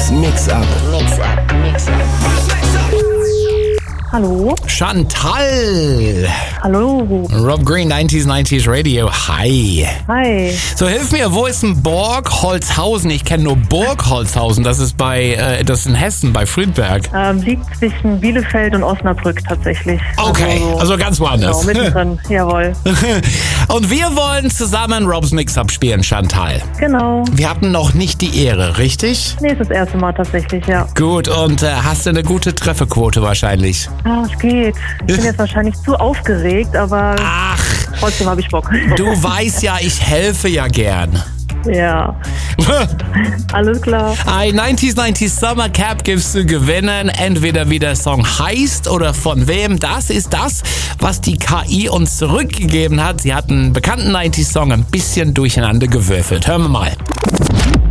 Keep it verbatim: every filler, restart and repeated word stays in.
Robs Mix-Up. Mix-Up, Mix-Up. Hallo. Chantal. Hallo. Rob Green, neunzig neunzig Radio. Hi. Hi. So, hilf mir, wo ist denn Borgholzhausen? Ich kenne nur Burgholzhausen. Das ist bei, äh, das ist in Hessen, bei Friedberg. Ähm, liegt zwischen Bielefeld und Osnabrück tatsächlich. Okay, also, also ganz woanders. Genau, mittendrin. Jawohl. Und wir wollen zusammen Robs Mix-Up spielen, Chantal. Genau. Wir hatten noch nicht die Ehre, richtig? Nee, ist das erste Mal tatsächlich, ja. Gut, und äh, hast du eine gute Trefferquote wahrscheinlich? Ah, es geht. Ich bin jetzt wahrscheinlich zu aufgeregt, aber Ach, trotzdem habe ich Bock. du weißt ja, ich helfe ja gern. Ja, alles klar. Ein neunzig neunzig Summer Cap gibt's zu gewinnen. Entweder wie der Song heißt oder von wem. Das ist das, was die K I uns zurückgegeben hat. Sie hat einen bekannten neunzig Song ein bisschen durcheinander gewürfelt. Hören wir mal.